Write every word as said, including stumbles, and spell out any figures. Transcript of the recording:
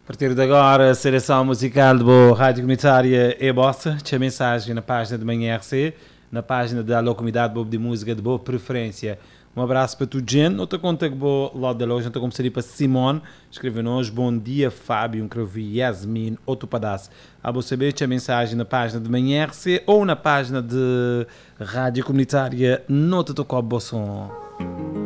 partir de agora, a seleção musical da Rádio Comunitária é bossa. Tinha mensagem na página de Manhã R C, na página da Comunidade Boa de Música de Boa Preferência. Um abraço para tu, Jen. Outra conta que vou lá de loja, então como seria para Simone, escreve-nos, bom dia, Fábio, um crevi Yasmin, outro pedaço. A você saber, tinha mensagem na página de Manhã R C ou na página de Rádio Comunitária Nota Tocó Bosson.